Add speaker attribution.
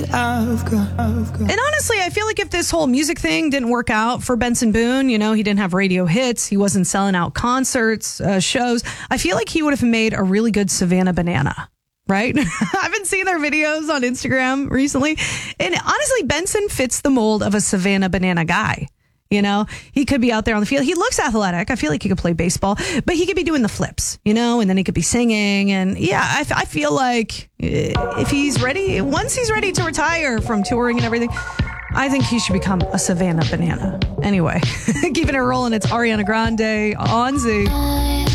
Speaker 1: And honestly, I feel like if this whole music thing didn't work out for Benson Boone, he didn't have radio hits, he wasn't selling out concerts, shows, I feel like he would have made a really good Savannah Banana. Right? I've been seeing their videos on Instagram recently. And honestly, Benson fits the mold of a Savannah Banana guy. He could be out there on the field. He looks athletic. I feel like he could play baseball, but he could be doing the flips, and then he could be singing. And yeah, I feel like if he's ready, once he's ready to retire from touring and everything, I think he should become a Savannah Banana. Anyway, keeping it rolling. It's Ariana Grande on Z.